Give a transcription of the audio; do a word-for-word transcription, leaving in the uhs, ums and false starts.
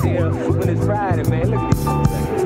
still when it's Friday, man. Look at this.